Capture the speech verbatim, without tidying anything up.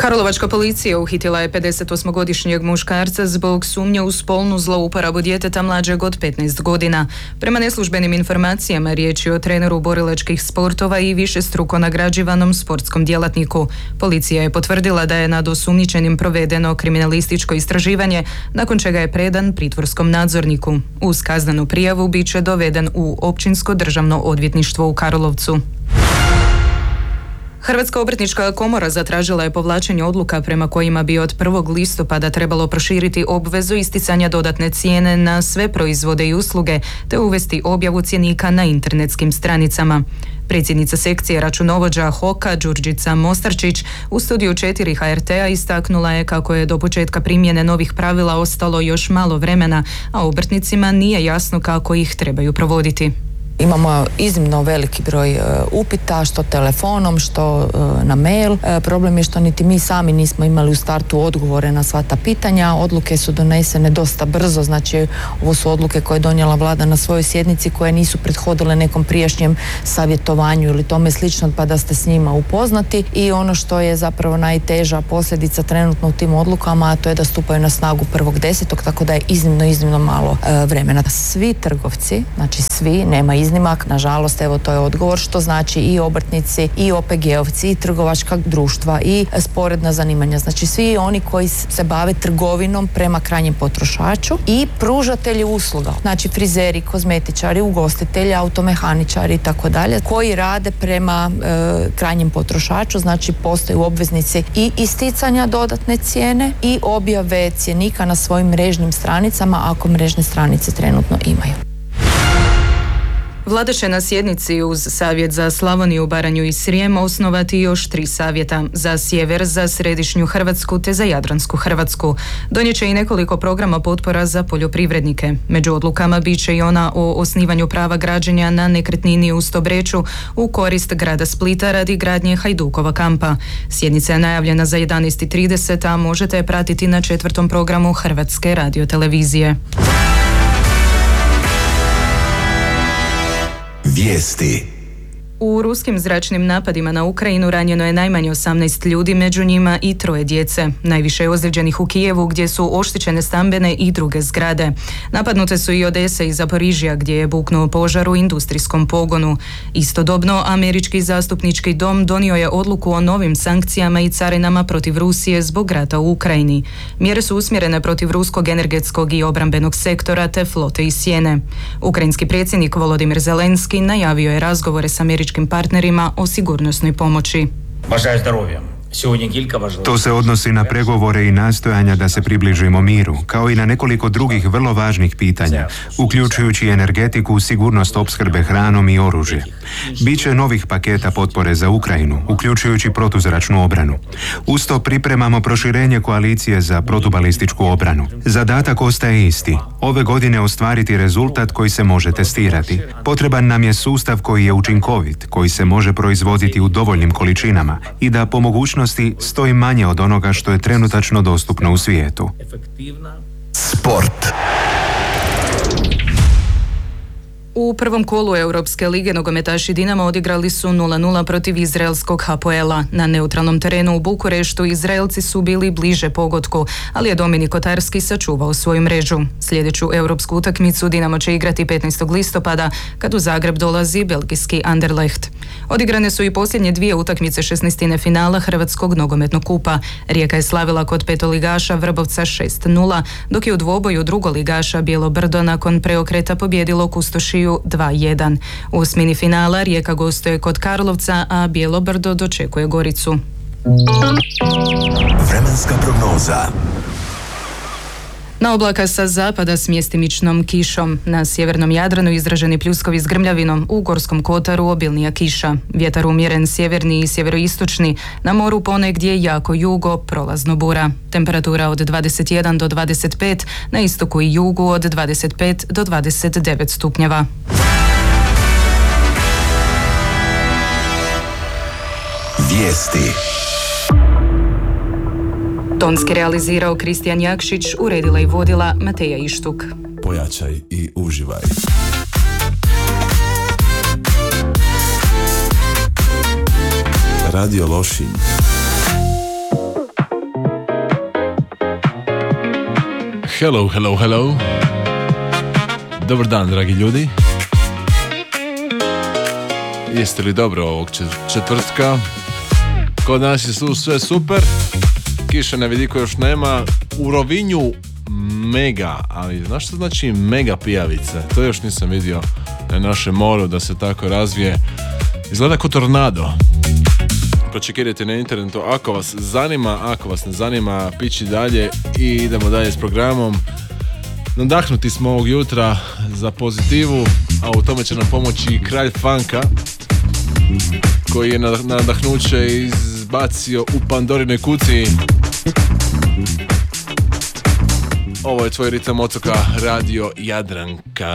Karlovačka policija uhitila je pedesetosmogodišnjeg muškarca zbog sumnje u spolnu zlouporabu djeteta mlađeg od petnaest godina. Prema neslužbenim informacijama riječ je o treneru borilačkih sportova i višestruko nagrađivanom sportskom djelatniku. Policija je potvrdila da je nad osumnjičenim provedeno kriminalističko istraživanje, nakon čega je predan pritvorskom nadzorniku. Uz kaznenu prijavu bit će doveden u Općinsko državno odvjetništvo u Karlovcu. Hrvatska obrtnička komora zatražila je povlačenje odluka prema kojima bi od prvog listopada trebalo proširiti obvezu isticanja dodatne cijene na sve proizvode i usluge te uvesti objavu cjenika na internetskim stranicama. Predsjednica sekcije računovođa Hoka Đurđica Mostarčić u studiju četiri H R T-a istaknula je kako je do početka primjene novih pravila ostalo još malo vremena, a obrtnicima nije jasno kako ih trebaju provoditi. Imamo iznimno veliki broj e, upita, što telefonom, što e, na mail. E, problem je što niti mi sami nismo imali u startu odgovore na sva ta pitanja. Odluke su donesene dosta brzo, znači ovo su odluke koje je donijela vlada na svojoj sjednici koje nisu prethodile nekom prijašnjem savjetovanju ili tome slično, pa da ste s njima upoznati. I ono što je zapravo najteža posljedica trenutno u tim odlukama, a to je da stupaju na snagu prvog desetog, tako da je iznimno, iznimno malo e, vremena. Svi trgovci, znači svi, nema iznimak, nažalost, evo to je odgovor, što znači i obrtnici, i O P G-ovci, i trgovačka društva, i sporedna zanimanja. Znači svi oni koji se bave trgovinom prema krajnjem potrošaču i pružatelji usluga. Znači frizeri, kozmetičari, ugostitelji, automehaničari i tako dalje, koji rade prema e, krajnjem potrošaču, znači postaju obveznici i isticanja dodatne cijene i objave cjenika na svojim mrežnim stranicama, ako mrežne stranice trenutno imaju. Vlada će na sjednici uz Savjet za Slavoniju, Baranju i Srijem osnovati još tri savjeta, za sjever, za središnju Hrvatsku te za jadransku Hrvatsku. Donijet će i nekoliko programa potpora za poljoprivrednike. Među odlukama bit će i ona o osnivanju prava građenja na nekretnini u Stobreču u korist grada Splita radi gradnje Hajdukova kampa. Sjednica je najavljena za jedanaest i trideset, a možete je pratiti na četvrtom programu Hrvatske radiotelevizije. Vijesti. U ruskim zračnim napadima na Ukrajinu ranjeno je najmanje osamnaest ljudi, među njima i troje djece. Najviše je ozlijeđenih u Kijevu, gdje su oštećene stambene i druge zgrade. Napadnute su i Odesa i Zaporižja, gdje je buknuo požar u industrijskom pogonu. Istodobno, američki zastupnički dom donio je odluku o novim sankcijama i carinama protiv Rusije zbog rata u Ukrajini. Mjere su usmjerene protiv ruskog energetskog i obrambenog sektora te flote iz Sjene. Ukrajinski predsjednik Volodimir Zelenski najavio je razgovore s američkim partnerima o sigurnosnoj pomoći. Бажаю здоров'я. To se odnosi na pregovore i nastojanja da se približimo miru, kao i na nekoliko drugih vrlo važnih pitanja, uključujući energetiku, sigurnost opskrbe hranom i oružje. Biće novih paketa potpore za Ukrajinu, uključujući protuzračnu obranu. Uz to pripremamo proširenje koalicije za protubalističku obranu. Zadatak ostaje isti. Ove godine ostvariti rezultat koji se može testirati. Potreban nam je sustav koji je učinkovit, koji se može proizvoditi u dovoljnim količinama i da po mogućnosti stoji manje od onoga što je trenutačno dostupno u svijetu. Sport. U prvom kolu Europske lige nogometaši Dinama odigrali su nula nula protiv izraelskog Hapoela. Na neutralnom terenu u Bukureštu Izraelci su bili bliže pogodku, ali je Dominik Kotarski sačuvao svoju mrežu. Sljedeću europsku utakmicu Dinamo će igrati petnaestog listopada kad u Zagreb dolazi belgijski Anderlecht. Odigrane su i posljednje dvije utakmice šesnaestine finala Hrvatskog nogometnog kupa. Rijeka je slavila kod petoligaša Vrbovca šest nula, dok je u dvoboju drugoligaša Bijelo Brdo nakon preokreta pobijedilo Kustošiju dva jedan. U osmini finala Rijeka gostuje kod Karlovca, a Bijelo Brdo dočekuje Goricu. Vremenska prognoza. Na oblaka sa zapada s mjestimičnom kišom. Na sjevernom Jadranu izraženi pljuskovi s grmljavinom, u Gorskom kotaru obilnija kiša. Vjetar umjeren sjeverni i sjeveroistočni, na moru ponegdje jako jugo, prolazno bura. Temperatura od dvadeset jedan do dvadeset pet, na istoku i jugu od dvadeset pet do dvadeset devet stupnjeva. Vijesti. Tonski realizirao Kristijan Jakšić, uredila i vodila Mateja Ištuk. Pojačaj i uživaj. Radio Lošinj. Hello, hello, hello. Dobar dan, dragi ljudi. Jeste li dobro ovog četvrtka? Kod nas je su sve super. Kiša na vidiku još nema. U Rovinju mega, ali znaš što znači mega pijavice? To još nisam vidio na našem moru da se tako razvije. Izgleda kao tornado. Pročekirajte na internetu ako vas zanima, ako vas ne zanima, pići dalje i idemo dalje s programom. Nadahnuti smo ovog jutra za pozitivu, a u tome će nam pomoći kralj funka koji je nadahnuće izbacio u Pandorinoj kutiji. Ovo je tvoj ritam otoka, Radio Jadranka.